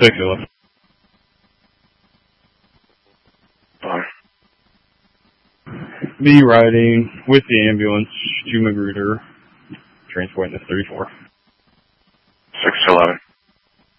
611. Be riding with the ambulance to Magruder, transporting the 34. 611.